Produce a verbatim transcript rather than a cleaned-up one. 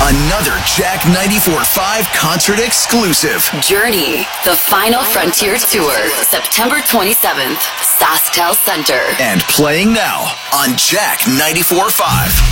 Another Jack ninety-four point five concert exclusive. Journey, the Final Frontier Tour, September twenty-seventh, SaskTel Center. And playing now on Jack ninety-four point five.